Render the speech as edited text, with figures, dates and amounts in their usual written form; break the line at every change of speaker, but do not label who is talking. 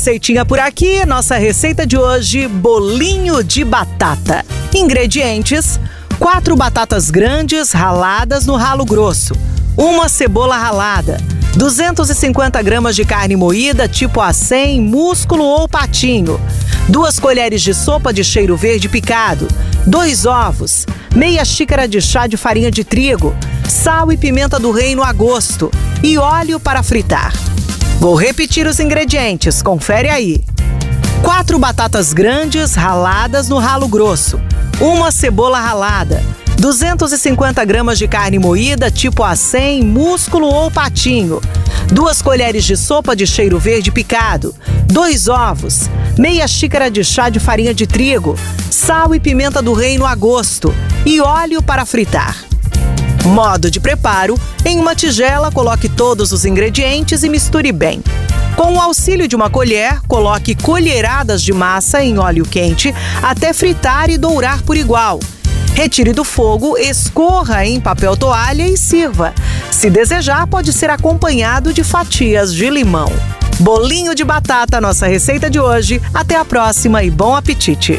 Receitinha por aqui, nossa receita de hoje, bolinho de batata. Ingredientes: 4 batatas grandes raladas no ralo grosso, 1 cebola ralada, 250 gramas de carne moída tipo acém, músculo ou patinho, 2 colheres de sopa de cheiro verde picado, 2 ovos, meia xícara de chá de farinha de trigo, sal e pimenta do reino a gosto e óleo para fritar. Vou repetir os ingredientes, confere aí. 4 batatas grandes raladas no ralo grosso, 1 cebola ralada, 250 gramas de carne moída tipo acém, músculo ou patinho, 2 colheres de sopa de cheiro verde picado, 2 ovos, meia xícara de chá de farinha de trigo, sal e pimenta do reino a gosto e óleo para fritar. Modo de preparo: em uma tigela, coloque todos os ingredientes e misture bem. Com o auxílio de uma colher, coloque colheradas de massa em óleo quente até fritar e dourar por igual. Retire do fogo, escorra em papel toalha e sirva. Se desejar, pode ser acompanhado de fatias de limão. Bolinho de batata, nossa receita de hoje. Até a próxima e bom apetite!